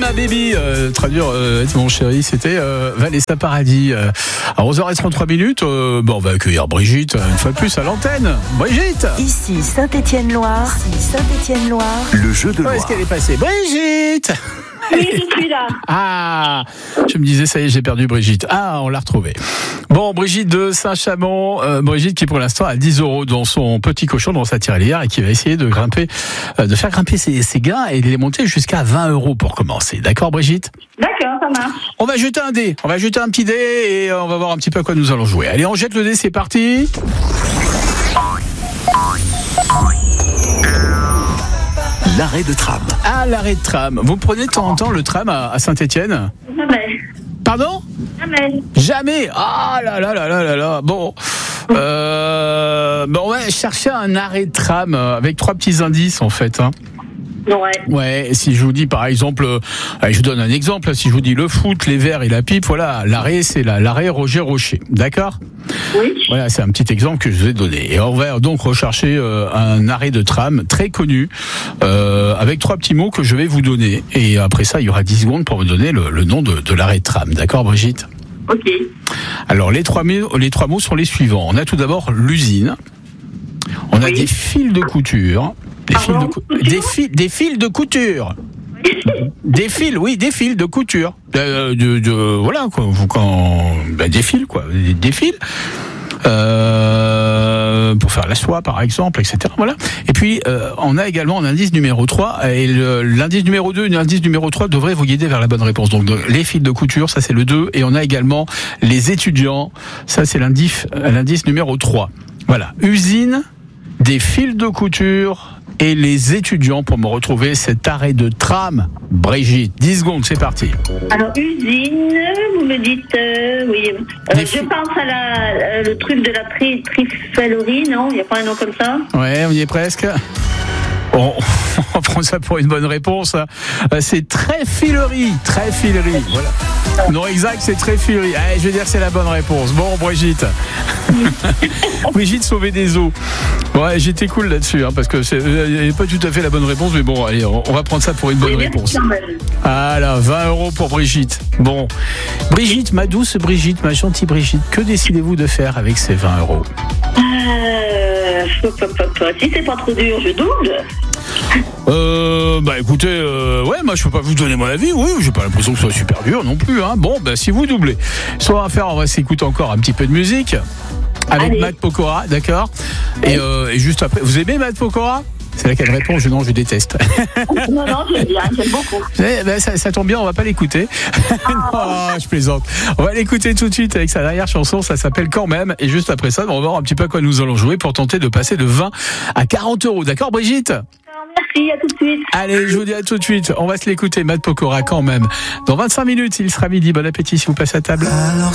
ma baby, traduire mon chéri, c'était Vanessa Paradis. À 11h33, on va accueillir Brigitte une fois de plus à l'antenne. Brigitte. Ici Saint-Étienne-Loire. Le jeu de Loire. Où est-ce qu'elle est passée, Brigitte? Oui, je suis là. Ah, je me disais, ça y est, j'ai perdu Brigitte. Ah, on l'a retrouvée. Bon, Brigitte de Saint-Chamond, Brigitte qui pour l'instant a 10 € dans son petit cochon, dans sa tirelire, et qui va essayer de grimper, de faire grimper ses gains et de les monter jusqu'à 20 € pour commencer. D'accord, Brigitte? D'accord, ça marche. On va jeter un dé, on va jeter un petit dé et on va voir un petit peu à quoi nous allons jouer. Allez, on jette le dé, c'est parti. L'arrêt de tram. Ah, l'arrêt de tram. Vous prenez de temps en temps le tram à Saint-Étienne? Jamais. Pardon? Jamais. Jamais. Ah là là là là là là. Bon, on va chercher un arrêt de tram avec 3 petits indices en fait. Hein. Ouais. Ouais. Si je vous dis par exemple, je vous donne un exemple. Si je vous dis le foot, les verres et la pipe, voilà, l'arrêt c'est l'arrêt Roger Rocher. D'accord? Oui. Voilà, c'est un petit exemple que je vous ai donné. Et on va donc rechercher un arrêt de tram très connu avec 3 petits mots que je vais vous donner. Et après ça, il y aura 10 secondes pour vous donner le nom de l'arrêt de tram. D'accord, Brigitte? Ok. Alors, les trois mots sont les suivants. On a tout d'abord l'usine. On a des fils de couture. Des fils de couture. Des fils de couture. Voilà, quoi. Des fils, quoi. Des fils. Pour faire la soie par exemple, etc. Voilà. Et puis on a également l'indice numéro 3 et l'indice numéro 2 et l'indice numéro 3 devraient vous guider vers la bonne réponse. Donc les fils de couture, ça c'est le 2, et on a également les étudiants, ça c'est l'indice numéro 3. Voilà, usine, des fils de couture et les étudiants pour me retrouver cet arrêt de tram. Brigitte, 10 secondes, c'est parti. Alors, usine, vous me dites, oui. Je pense à le truc de la trifellerie, non? Il n'y a pas un nom comme ça? Ouais, on y est presque. On prend ça pour une bonne réponse. C'est tréfilerie. Voilà. Non, exact, c'est tréfilerie. Allez, je vais dire que c'est la bonne réponse. Bon, Brigitte. Brigitte sauver des eaux. Ouais, j'étais cool là-dessus, parce que c'est pas tout à fait la bonne réponse, mais bon, allez, on va prendre ça pour une bonne réponse. Voilà, 20 € pour Brigitte. Bon, Brigitte, ma douce Brigitte, ma gentille Brigitte, que décidez-vous de faire avec ces 20 €? Si c'est pas trop dur, je double. Écoutez, moi je peux pas vous donner mon avis. Oui, j'ai pas l'impression que ce soit super dur non plus. Hein. Bon, si vous doublez, ce qu'on va faire, on va s'écouter encore un petit peu de musique avec Matt Pokora, d'accord. Et juste après, vous aimez Matt Pokora? C'est laquelle réponse? Non, je déteste. Non, j'aime bien, j'aime beaucoup. Ça tombe bien, on va pas l'écouter. Non, je plaisante. On va l'écouter tout de suite avec sa dernière chanson, ça s'appelle Quand même. Et juste après ça, on va voir un petit peu à quoi nous allons jouer pour tenter de passer de 20 à 40 €. D'accord, Brigitte? Merci, à tout de suite. Allez, je vous dis à tout de suite. On va se l'écouter, Matt Pokora, Quand même. Dans 25 minutes, il sera midi. Bon appétit si vous passez à table.